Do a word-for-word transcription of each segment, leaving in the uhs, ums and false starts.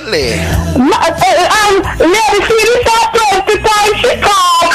Absolutely. Um, Lady Phyllis has twenty times she called.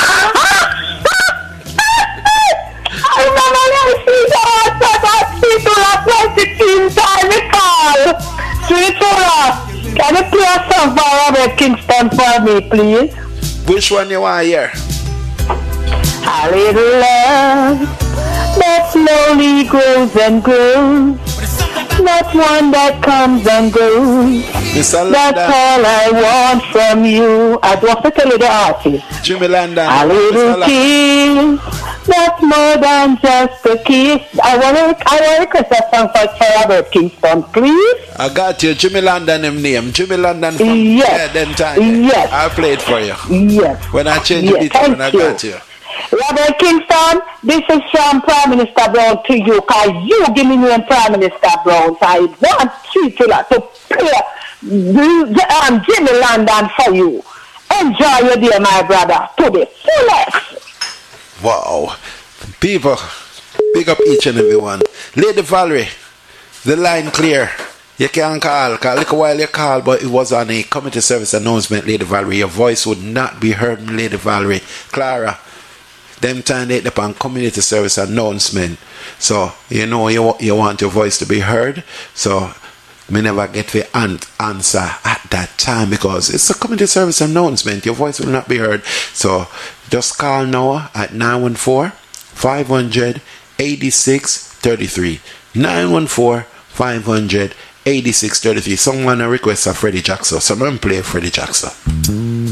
I remember Lady Phyllis has twenty times she called. Sweetheart, can you play a song for Robert Kingston for me, please? Which one you want here? A little love that slowly grows and grows, not one that comes and goes. That's all I want from you. I do have to tell you the artist. Jimmy London. A little kiss, that's more than just a kiss. I want to, I want to request a song for Robert Kingston, please. I got you, Jimmy London him name. Jimmy London from yes. yeah, then time. Yes. I'll play it for you. Yes. When I change yes. it, when I got you. Robert Kingston, this is from Prime Minister Brown to you, because you give me name Prime Minister Brown. So I want you to, like, to play um, Jimmy London for you. Enjoy your day, my brother, to the fullest. Wow. People, pick up each and every one. Lady Valerie, the line clear. You can call, call. Look a while you call, but it was on a community service announcement, Lady Valerie. Your voice would not be heard, Lady Valerie. Clara, them time they upon community service announcement. So, you know, you, you want your voice to be heard. So, me never get the an- answer at that time because it's a community service announcement. Your voice will not be heard. So, just call now at nine one four, five hundred, eighty-six thirty-three. nine one four, five hundred, eighty-six thirty-three. Someone a request of Freddie Jackson. Someone play Freddie Jackson.